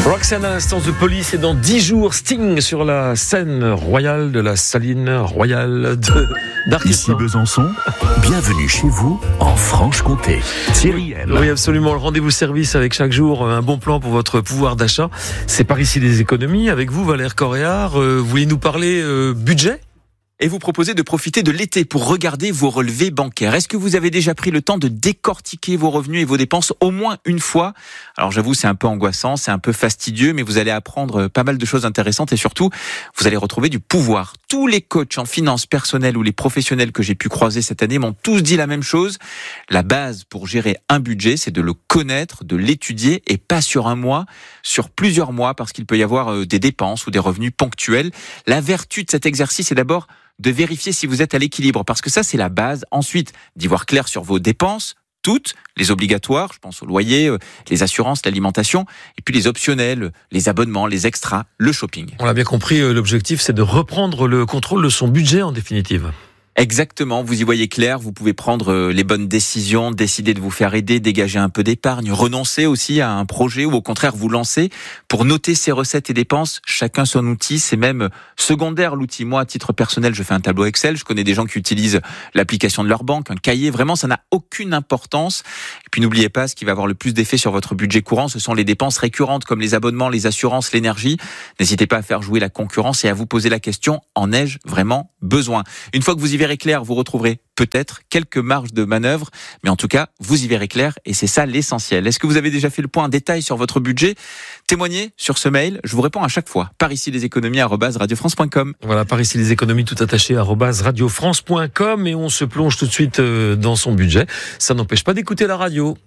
Roxane à l'instance de police et dans 10 jours, Sting sur la scène royale de la Saline royale d'Arquestan. Ici Besançon, bienvenue chez vous en Franche-Comté. Thierry M. Oui, absolument. Le rendez-vous service avec chaque jour un bon plan pour votre pouvoir d'achat. C'est par ici les économies. Avec vous, Valère Coréard, vous voulez nous parler budget ? Et vous proposez de profiter de l'été pour regarder vos relevés bancaires. Est-ce que vous avez déjà pris le temps de décortiquer vos revenus et vos dépenses au moins une fois ? Alors j'avoue, c'est un peu angoissant, c'est un peu fastidieux, mais vous allez apprendre pas mal de choses intéressantes et surtout, vous allez retrouver du pouvoir. Tous les coachs en finances personnelles ou les professionnels que j'ai pu croiser cette année m'ont tous dit la même chose. La base pour gérer un budget, c'est de le connaître, de l'étudier et pas sur un mois, sur plusieurs mois, parce qu'il peut y avoir des dépenses ou des revenus ponctuels. La vertu de cet exercice est d'abord de vérifier si vous êtes à l'équilibre, parce que ça, c'est la base. Ensuite, d'y voir clair sur vos dépenses, toutes, les obligatoires, je pense au loyer, les assurances, l'alimentation, et puis les optionnels, les abonnements, les extras, le shopping. On l'a bien compris, l'objectif, c'est de reprendre le contrôle de son budget en définitive. Exactement, vous y voyez clair, vous pouvez prendre les bonnes décisions, décider de vous faire aider, dégager un peu d'épargne, renoncer aussi à un projet ou au contraire vous lancer pour noter ses recettes et dépenses, chacun son outil, c'est même secondaire l'outil. Moi, à titre personnel, je fais un tableau Excel, je connais des gens qui utilisent l'application de leur banque, un cahier, vraiment ça n'a aucune importance. Et puis n'oubliez pas, ce qui va avoir le plus d'effet sur votre budget courant, ce sont les dépenses récurrentes comme les abonnements, les assurances, l'énergie. N'hésitez pas à faire jouer la concurrence et à vous poser la question, en ai-je vraiment besoin ? Une fois que vous y verrez clair, vous retrouverez peut-être quelques marges de manœuvre, mais en tout cas, vous y verrez clair et c'est ça l'essentiel. Est-ce que vous avez déjà fait le point en détail sur votre budget ? Témoignez sur ce mail, je vous réponds à chaque fois. Par ici les économies @radiofrance.com. Voilà, par ici les économies tout attaché @radiofrance.com et on se plonge tout de suite dans son budget. Ça n'empêche pas d'écouter la radio.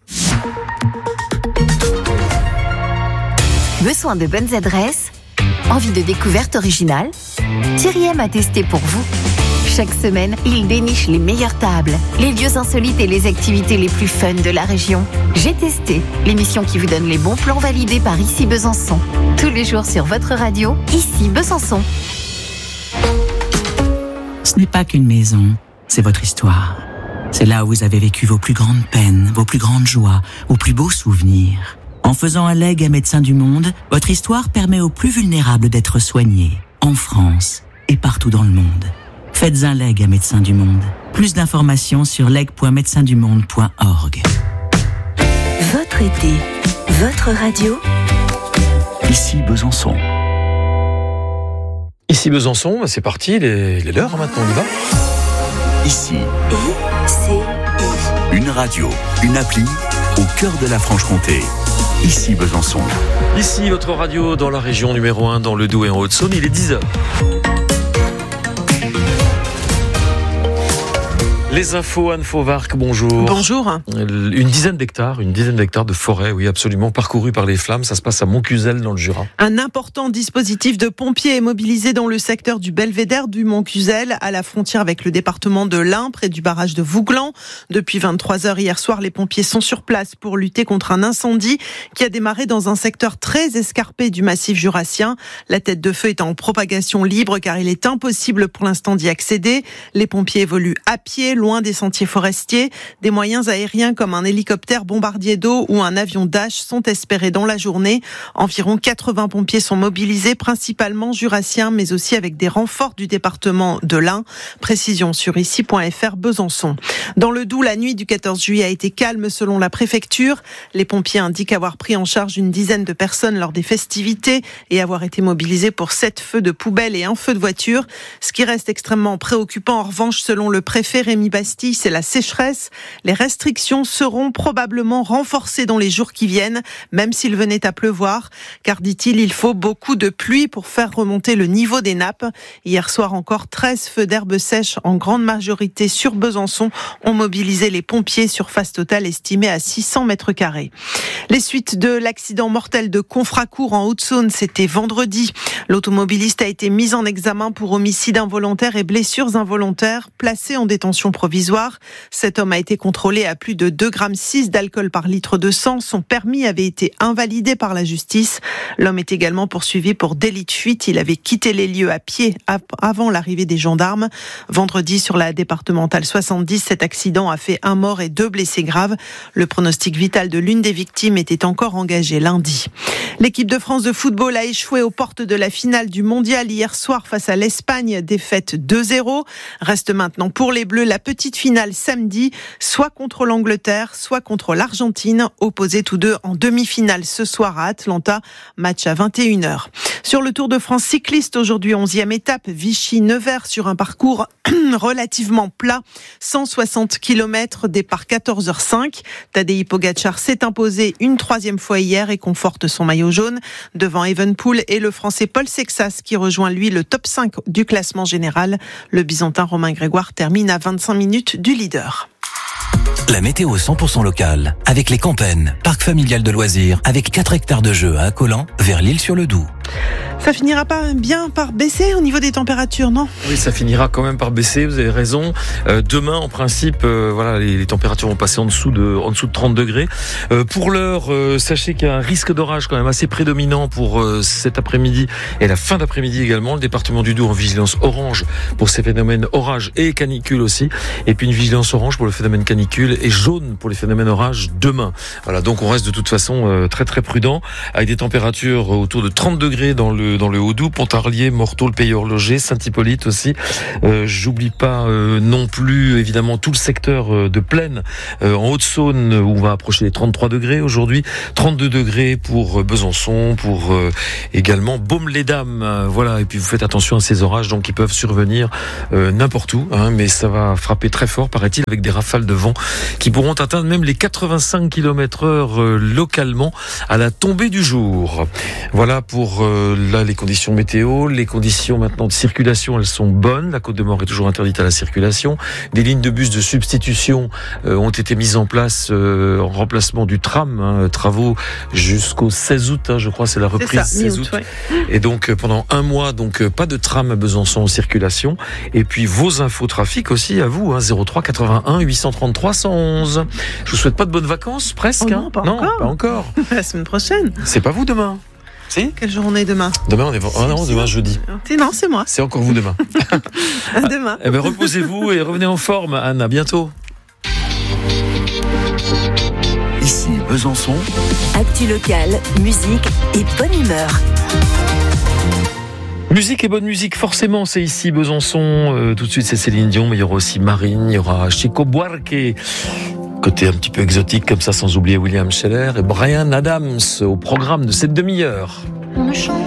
Besoin de bonnes adresses ? Envie de découverte originale ? Thierry M a testé pour vous. Chaque semaine, il déniche les meilleures tables, les lieux insolites et les activités les plus fun de la région. J'ai testé, l'émission qui vous donne les bons plans validés par Ici Besançon. Tous les jours sur votre radio, Ici Besançon. Ce n'est pas qu'une maison, c'est votre histoire. C'est là où vous avez vécu vos plus grandes peines, vos plus grandes joies, vos plus beaux souvenirs. En faisant un legs à Médecins du Monde, votre histoire permet aux plus vulnérables d'être soignés, en France et partout dans le monde. Faites un leg à Médecins du Monde. Plus d'informations sur leg.médecindumonde.org. Votre été, votre radio. Ici Besançon. Ici Besançon, c'est parti, il est l'heure maintenant, on y va. Ici, I-C-I. une radio, une appli, au cœur de la Franche-Comté. Ici Besançon. Ici, votre radio dans la région numéro 1, dans le Doubs et en Haute-Saône, il est 10h. Les infos, Anne Fauvarc, bonjour. Bonjour. Une dizaine d'hectares de forêt, oui, absolument, parcourus par les flammes. Ça se passe à Montcuzel, dans le Jura. Un important dispositif de pompiers est mobilisé dans le secteur du Belvédère du Montcuzel, à la frontière avec le département de l'Ain, près du barrage de Vouglan. Depuis 23h hier soir, les pompiers sont sur place pour lutter contre un incendie qui a démarré dans un secteur très escarpé du massif jurassien. La tête de feu est en propagation libre car il est impossible pour l'instant d'y accéder. Les pompiers évoluent à pied, loin des sentiers forestiers. Des moyens aériens comme un hélicoptère bombardier d'eau ou un avion Dash sont espérés dans la journée. Environ 80 pompiers sont mobilisés, principalement jurassiens, mais aussi avec des renforts du département de l'Ain. Précision sur ici.fr Besançon. Dans le Doubs, la nuit du 14 juillet a été calme selon la préfecture. Les pompiers indiquent avoir pris en charge une dizaine de personnes lors des festivités et avoir été mobilisés pour 7 feux de poubelle et un feu de voiture. Ce qui reste extrêmement préoccupant, en revanche, selon le préfet Rémi Bastille, c'est la sécheresse. Les restrictions seront probablement renforcées dans les jours qui viennent, même s'il venait à pleuvoir, car, dit-il, il faut beaucoup de pluie pour faire remonter le niveau des nappes. Hier soir encore, 13 feux d'herbe sèche, en grande majorité sur Besançon, ont mobilisé les pompiers, surface totale estimée à 600 mètres carrés. Les suites de l'accident mortel de Confracourt en Haute-Saône, c'était vendredi. L'automobiliste a été mis en examen pour homicide involontaire et blessures involontaires, placé en détention provisoire. Cet homme a été contrôlé à plus de 2,6 g d'alcool par litre de sang. Son permis avait été invalidé par la justice. L'homme est également poursuivi pour délit de fuite. Il avait quitté les lieux à pied avant l'arrivée des gendarmes. Vendredi, sur la départementale 70, cet accident a fait 1 mort et 2 blessés graves. Le pronostic vital de l'une des victimes était encore engagé lundi. L'équipe de France de football a échoué aux portes de la finale du mondial hier soir face à l'Espagne, défaite 2-0. Reste maintenant pour les Bleus la petite finale samedi, soit contre l'Angleterre, soit contre l'Argentine, opposés tous deux en demi-finale ce soir à Atlanta, match à 21h. Sur le Tour de France cycliste, aujourd'hui 11e étape, Vichy-Nevers sur un parcours relativement plat, 160 km, départ 14h05. Tadej Pogačar s'est imposé une 3e fois hier et conforte son maillot jaune devant Evenepoel et le Français Paul Sexas qui rejoint lui le top 5 du classement général. Le Byzantin Romain Grégoire termine à 25 minutes du leader. La météo 100% locale avec les Campennes, parc familial de loisirs avec 4 hectares de jeux à Accolant vers l'Isle-sur-le-Doubs. Ça finira pas bien par baisser au niveau des températures, non ? Oui, ça finira quand même par baisser, vous avez raison. Demain, en principe, voilà, les températures vont passer en dessous de 30 degrés. Pour l'heure, sachez qu'il y a un risque d'orage quand même assez prédominant pour cet après-midi et la fin d'après-midi également. Le département du Doubs en vigilance orange pour ces phénomènes orage et canicule aussi. Et puis une vigilance orange pour le phénomène canicule et jaune pour les phénomènes orage demain. Voilà, donc on reste de toute façon très très prudent avec des températures autour de 30 degrés dans le Haut-Doubs, Pontarlier, Morteau, le Pays Horloger, Saint-Hippolyte aussi. J'oublie pas non plus évidemment tout le secteur de Plaine en Haute-Saône où on va approcher les 33 degrés aujourd'hui, 32 degrés pour Besançon, pour également Baume-les-Dames. Voilà, et puis vous faites attention à ces orages donc qui peuvent survenir n'importe où, hein, mais ça va frapper très fort, paraît-il, avec des rafales de vent qui pourront atteindre même les 85 km/h localement à la tombée du jour. Voilà pour là les conditions météo, les conditions maintenant de circulation, elles sont bonnes. La Côte de Mort est toujours interdite à la circulation. Des lignes de bus de substitution ont été mises en place en remplacement du tram. Hein, travaux jusqu'au 16 août, hein, je crois, c'est la reprise 16 août. Ouais. Et donc pendant un mois, donc pas de tram à Besançon en circulation. Et puis vos infos trafic aussi à vous, hein, 03 81 833 111. Je vous souhaite pas de bonnes vacances, presque. Oh non, pas encore. La semaine prochaine. C'est pas vous demain. Si ? Quelle journée demain ? Demain on est demain jeudi. Non, c'est moi. C'est encore vous demain. À demain. Eh ben reposez-vous et revenez en forme, Anne. À bientôt. Ici Besançon. Actu locale, musique et bonne humeur. Musique et bonne musique, forcément, c'est ici Besançon. Tout de suite, c'est Céline Dion, mais il y aura aussi Marine, il y aura Chico Buarque. Côté un petit peu exotique comme ça, sans oublier William Scheller et Bryan Adams au programme de cette demi-heure. On ne chante